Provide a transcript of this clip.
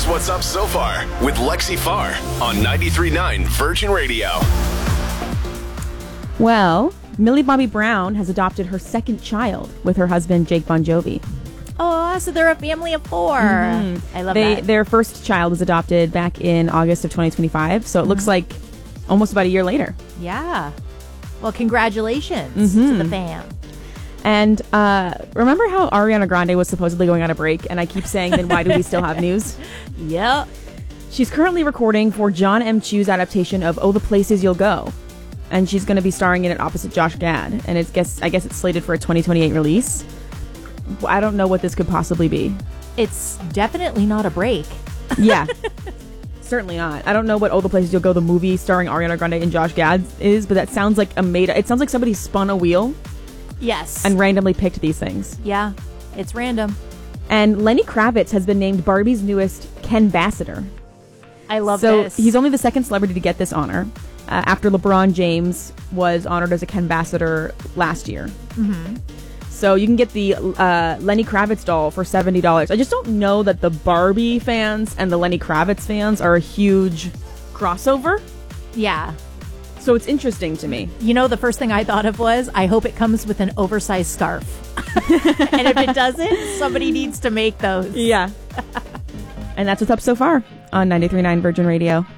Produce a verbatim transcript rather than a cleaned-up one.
Here's what's up so far with Lexi Farr on ninety-three point nine Virgin Radio. Well, Millie Bobby Brown has adopted her second child with her husband, Jake Bon Jovi. Oh, so they're a family of four. Mm-hmm. I love they, that. Their first child was adopted back in August of twenty twenty-five, so it mm-hmm. looks like almost about a year later. Yeah. Well, congratulations mm-hmm. to the fam. And uh, remember how Ariana Grande was supposedly going on a break? And I keep saying, then why do we still have news? Yep. She's currently recording for John M. Chu's adaptation of Oh, the Places You'll Go. And she's going to be starring in it opposite Josh Gad. And it's guess I guess it's slated for a twenty twenty-eight release. I don't know what this could possibly be. It's definitely not a break. Yeah. Certainly not. I don't know what Oh, the Places You'll Go, the movie starring Ariana Grande and Josh Gad is, but that sounds like a made... It sounds like somebody spun a wheel. Yes. And randomly picked these things. Yeah, it's random. And Lenny Kravitz has been named Barbie's newest Ken-bassador. I love so this. So he's only the second celebrity to get this honor, uh, after LeBron James was honored as a Ken-bassador last year. Mm-hmm. So you can get the uh, Lenny Kravitz doll for seventy dollars. I just don't know that the Barbie fans and the Lenny Kravitz fans are a huge crossover. Yeah. So it's interesting to me. You know, the first thing I thought of was, I hope it comes with an oversized scarf. And if it doesn't, somebody needs to make those. Yeah. And that's what's up so far on ninety-three point nine Virgin Radio.